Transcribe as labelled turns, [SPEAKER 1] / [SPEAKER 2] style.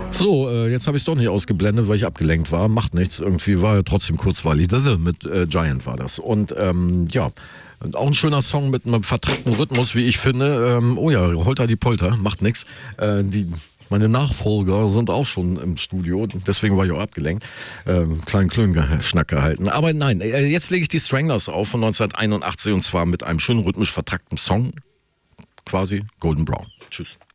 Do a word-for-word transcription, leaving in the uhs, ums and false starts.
[SPEAKER 1] So, äh, jetzt habe ich es doch nicht ausgeblendet, weil ich abgelenkt war. Macht nichts. Irgendwie war ja trotzdem kurzweilig. Mit äh, Giant war das. Und ähm, ja, und auch ein schöner Song mit einem vertrackten Rhythmus, wie ich finde. Ähm, oh ja, Holter die Polter, macht nichts. Äh, die Meine Nachfolger sind auch schon im Studio, deswegen war ich auch abgelenkt. Ähm, kleinen Klönschnack gehalten. Aber nein, äh, jetzt lege ich die Stranglers auf von neunzehnhunderteinundachtzig und zwar mit einem schönen rhythmisch vertrackten Song, quasi Golden Brown. Tschüss.